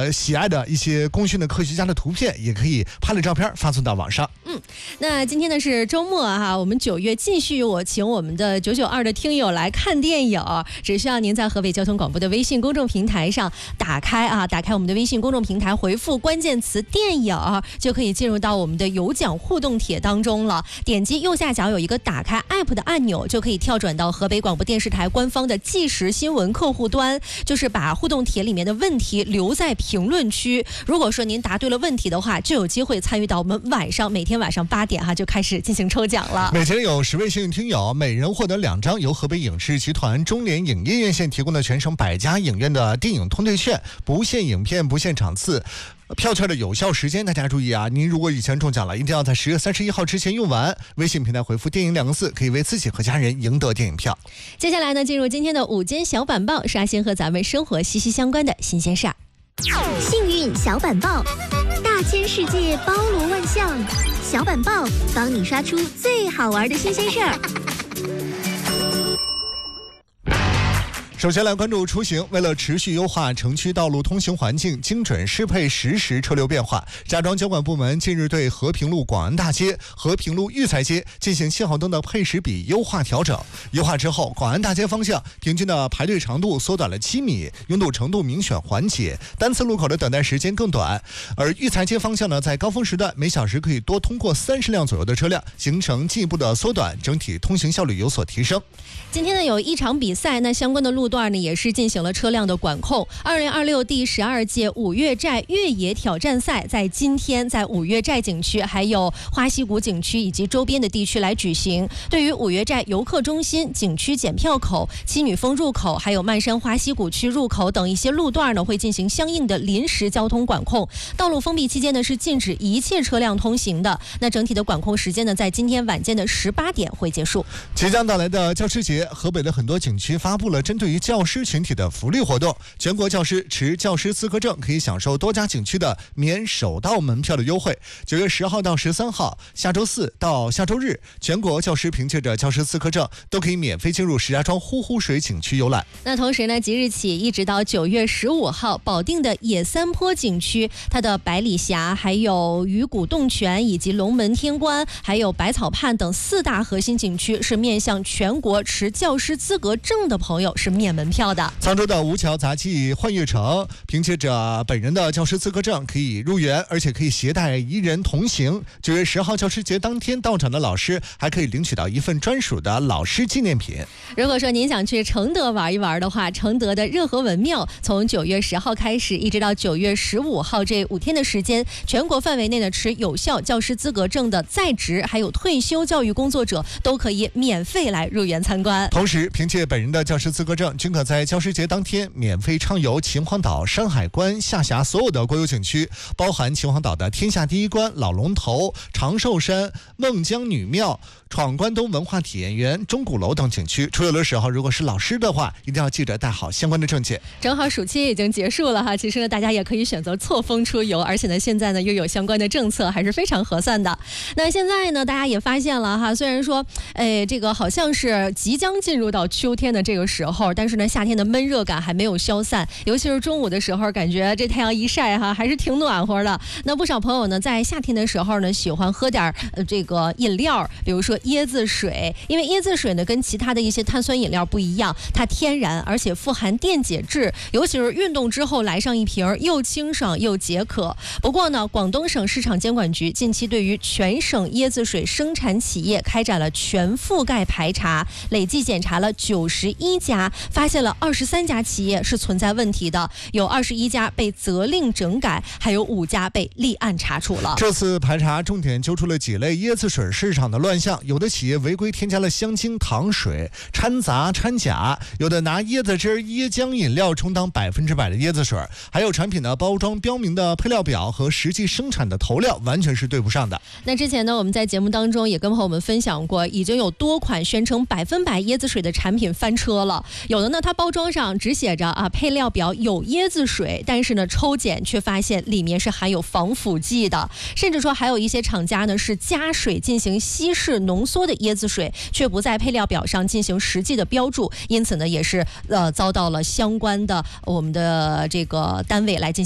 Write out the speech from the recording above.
喜爱的一些功勋的科学家的图片，也可以拍了照片发送到网上。 那今天呢是周末哈，我们9月继续我请我们的992的听友来看电影，只需要您在河北交通广播的微信公众平台上打开我们的微信公众平台，回复关键词电影，就可以进入到我们的有奖互动帖当中了。点击右下角有一个打开 app 的按钮，就可以跳转到河北广播电视台官方的即时新闻客户端，就是把互动帖里面的问题留在评论区。如果说您答对了问题的话，就有机会参与到我们每天晚上8点就开始进行抽奖了。 每天有10位幸运听友，每人获得2张由河北影视集团中联影业院线提供的全省100家影院的电影通兑券，不限影片，不限场次。票券的有效时间大家注意啊，您如果以前中奖了，一定要在10月31号之前用完。微信平台回复电影2个字，可以为自己和家人赢得电影票。 接下来呢，进入今天的午间小板报，刷新和咱们生活息息相关的新鲜事儿。 幸运小板报，大千世界包罗万象，小板报帮你刷出最好玩的新鲜事儿。 首先来关注出行，为了持续优化城区道路通行环境，精准适配实时车流变化，家装监管部门近日对和平路广安大街、和平路育才街进行信号灯的配时比优化调整。优化之后，广安大街方向平均的排队长度缩短了7米，拥堵程度明显缓解，单次路口的等待时间更短。而育才街方向呢，在高峰时段每小时可以多通过30辆左右的车辆，形成进一步的缩短，整体通行效率有所提升。 今天呢有一场比赛，那相关的路段呢也是进行了车辆的管控。2026第12届五岳寨越野挑战赛在今天在五岳寨景区、还有花溪谷景区以及周边的地区来举行。对于五岳寨游客中心、景区检票口、七女峰入口、还有漫山花溪谷区入口等一些路段呢，会进行相应的临时交通管控。道路封闭期间呢，是禁止一切车辆通行的。那整体的管控时间呢，在今天晚间的18点会结束。 即将到来的教师节，河北的很多景区发布了针对于教师群体的福利活动。全国教师持教师资格证可以享受多家景区的免首道门票的优惠。9月10号到13号，下周4到下周日，全国教师凭借着教师资格证都可以免费进入石家庄呼呼水景区游览。 那同时呢，即日起一直到9月15号，保定的野三坡景区，它的百里峡、还有鱼骨洞泉以及龙门天关、还有百草畔等4大核心景区是面向全国持教师资格证的朋友是免门票的。 沧州的吴桥杂技幻乐城凭借着本人的教师资格证可以入园，而且可以携带1人同行。9月10号教师节当天到场的老师还可以领取到一份专属的老师纪念品。 如果说您想去承德玩一玩的话，承德的热河文庙从9月10号开始一直到9月15号这5天的时间，全国范围内的持有效教师资格证的在职还有退休教育工作者都可以免费来入园参观。 同时凭借本人的教师资格证，均可在教师节当天免费畅游秦皇岛、山海关、下辖所有的国有景区，包含秦皇岛的天下第一关、老龙头、长寿山、孟姜女庙、闯关东文化体验园、钟鼓楼等景区。出游的时候，如果是老师的话，一定要记得带好相关的证件。 正好暑期已经结束了哈，其实呢，大家也可以选择错峰出游，而且呢，现在呢又有相关的政策，还是非常合算的。那现在呢，大家也发现了哈，虽然说，这个好像是即将进入到秋天的这个时候，但是呢，夏天的闷热感还没有消散，尤其是中午的时候，感觉这太阳一晒哈，还是挺暖和的。那不少朋友呢，在夏天的时候呢，喜欢喝点这个饮料，比如说椰子水，因为椰子水呢跟其他的一些碳酸饮料不一样，它天然而且富含电解质，尤其是运动之后来上一瓶，又清爽又解渴。不过呢，广东省市场监管局近期对于全省椰子水生产企业开展了全覆盖排查，累计检查了91家，发现了23家企业是存在问题的，有21家被责令整改，还有5家被立案查处了。 这次排查重点揪出了几类椰子水市场的乱象，有的企业违规添加了香精、糖水，掺杂掺假，有的拿椰子汁、椰浆饮料充当100%的椰子水，还有产品的包装标明的配料表和实际生产的头料完全是对不上的。 那之前呢，我们在节目当中也跟朋友们分享过，已经有多款宣称100%椰子水的产品翻车了。有的呢，它包装上只写着配料表有椰子水，但是呢，抽检却发现里面是含有防腐剂的，甚至说还有一些厂家呢是加水进行稀释浓缩的椰子水，却不在配料表上进行实际的标注，因此呢，也是遭到了相关的我们的这个单位来进行